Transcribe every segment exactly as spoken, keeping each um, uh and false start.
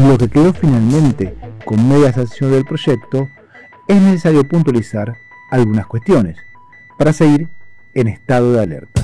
lo que quedó finalmente con media sanción del proyecto, es necesario puntualizar algunas cuestiones para seguir en estado de alerta.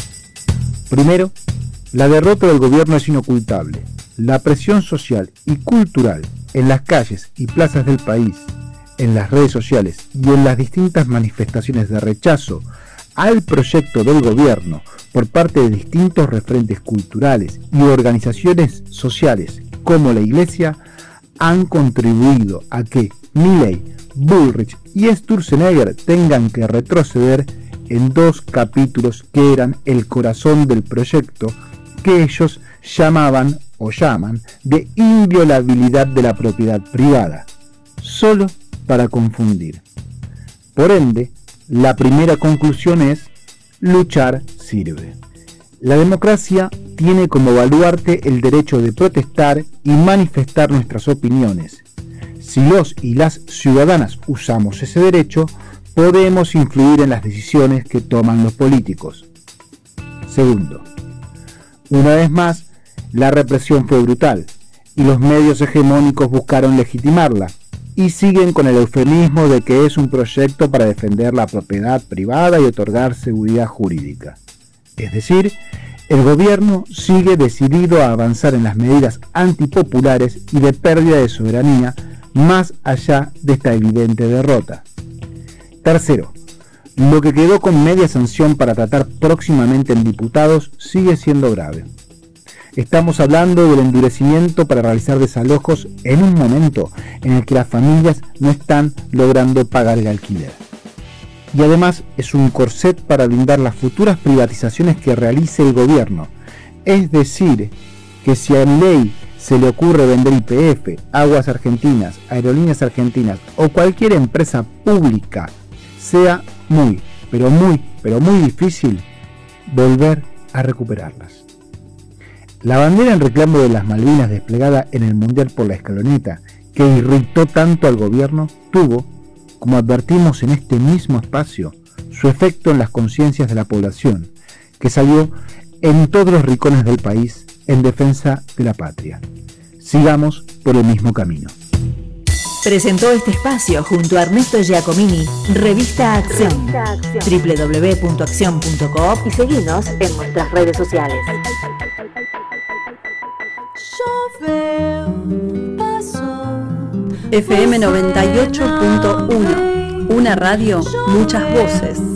Primero, la derrota del gobierno es inocultable. La presión social y cultural en las calles y plazas del país, en las redes sociales y en las distintas manifestaciones de rechazo al proyecto del gobierno por parte de distintos referentes culturales y organizaciones sociales como la Iglesia han contribuido a que Milei, Bullrich y Sturzenegger tengan que retroceder en dos capítulos que eran el corazón del proyecto que ellos llamaban o llaman de inviolabilidad de la propiedad privada, solo para confundir. Por ende, la primera conclusión es: luchar sirve. La democracia tiene como baluarte el derecho de protestar y manifestar nuestras opiniones. Si los y las ciudadanas usamos ese derecho, podemos influir en las decisiones que toman los políticos. Segundo, una vez más, la represión fue brutal y los medios hegemónicos buscaron legitimarla y siguen con el eufemismo de que es un proyecto para defender la propiedad privada y otorgar seguridad jurídica. Es decir, el gobierno sigue decidido a avanzar en las medidas antipopulares y de pérdida de soberanía más allá de esta evidente derrota. Tercero, lo que quedó con media sanción para tratar próximamente en diputados sigue siendo grave. Estamos hablando del endurecimiento para realizar desalojos en un momento en el que las familias no están logrando pagar el alquiler. Y además es un corset para blindar las futuras privatizaciones que realice el gobierno. Es decir, que si a Milei se le ocurre vender Y P F, Aguas Argentinas, Aerolíneas Argentinas o cualquier empresa pública, sea muy, pero muy, pero muy difícil volver a recuperarlas. La bandera en reclamo de las Malvinas desplegada en el Mundial por la Escaloneta, que irritó tanto al gobierno, tuvo, como advertimos en este mismo espacio, su efecto en las conciencias de la población, que salió en todos los rincones del país en defensa de la patria. Sigamos por el mismo camino. Presentó este espacio junto a Ernesto Giacomini, Revista Acción, doble u doble u doble u punto acción punto coop y seguinos en nuestras redes sociales. F M noventa y ocho punto uno, una radio, muchas voces.